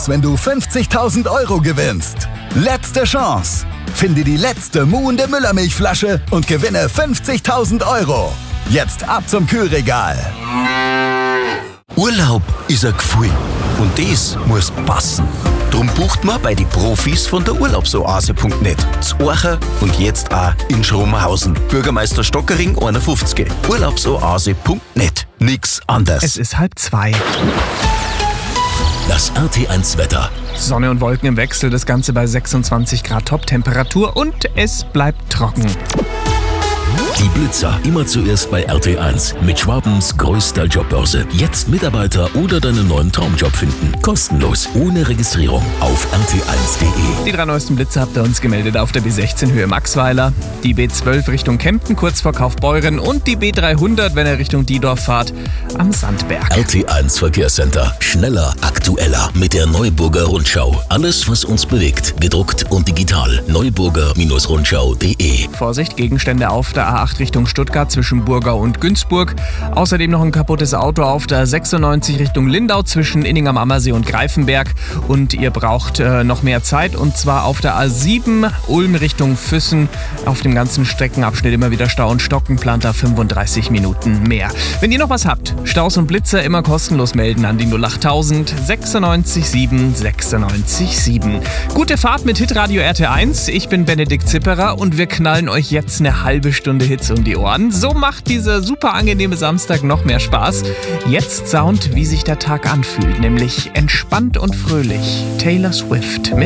was, wenn du 50.000 € gewinnst? Letzte Chance. Finde die letzte muhende Müllermilchflasche und gewinne 50.000 €. Jetzt ab zum Kühlregal. Urlaub ist ein Gefühl und das muss passen. Drum bucht man bei den Profis von der Urlaubsoase.net. Zu Acher und jetzt auch in Schromenhausen. Bürgermeister Stockering 51. Urlaubsoase.net. Nix anders. Es ist 1:30. Das RT1 Wetter. Sonne und Wolken im Wechsel, das Ganze bei 26 Grad Top-Temperatur und es bleibt trocken. Die Blitzer immer zuerst bei RT1 mit Schwabens größter Jobbörse. Jetzt Mitarbeiter oder deinen neuen Traumjob finden. Kostenlos, ohne Registrierung auf rt1.de. Die 3 neuesten Blitze habt ihr uns gemeldet auf der B16 Höhe Maxweiler, die B12 Richtung Kempten kurz vor Kaufbeuren und die B300, wenn ihr Richtung Diedorf fahrt, am Sandberg. RT1 Verkehrscenter. Schneller, aktueller mit der Neuburger Rundschau. Alles, was uns bewegt. Gedruckt und digital. Neuburger-Rundschau.de. Vorsicht, Gegenstände auf der A8 Richtung Stuttgart zwischen Burgau und Günzburg. Außerdem noch ein kaputtes Auto auf der 96 Richtung Lindau zwischen Inning am Ammersee und Greifenberg. Und ihr braucht noch mehr Zeit und zwar auf der A7 Ulm Richtung Füssen. Auf dem ganzen Streckenabschnitt immer wieder Stau und Stocken, plant da 35 Minuten mehr. Wenn ihr noch was habt, Staus und Blitzer immer kostenlos melden an die 08000 96 7 96 7. Gute Fahrt mit Hitradio RT1. Ich bin Benedikt Zipperer und wir knallen euch jetzt eine halbe Stunde Hits um die Ohren. So macht dieser super angenehme Samstag noch mehr Spaß. Jetzt Sound, wie sich der Tag anfühlt, nämlich entspannt und fröhlich. Taylor Swift mit